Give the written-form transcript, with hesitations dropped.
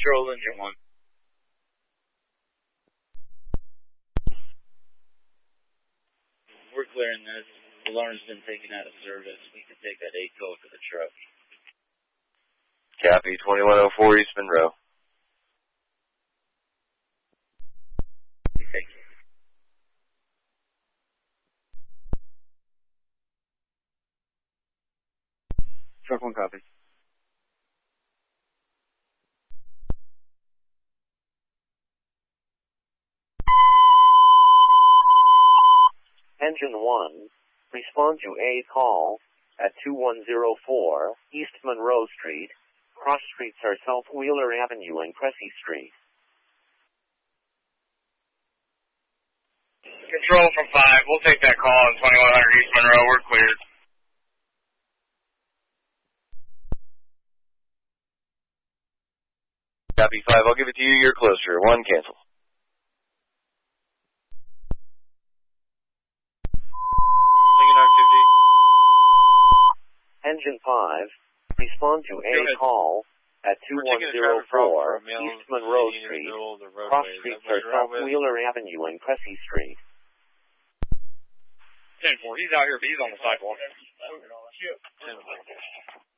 Control engine 1. We're clearing this. The alarm's been taken out of service. We can take that 8 code for the truck. Copy, 2104 East Monroe. Thank you. Truck 1 copy. Engine 1, respond to a call at 2104 East Monroe Street. Cross streets are South Wheeler Avenue and Cressy Street. Control from 5. We'll take that call on 2100 East Monroe. We're cleared. Copy 5. I'll give it to you. You're closer. 1 cancel. Engine 5, respond to a call at 2104 East Monroe Street. Cross streets are South Wheeler Avenue and Cressy Street. 10-4. He's out here, but he's on the sidewalk.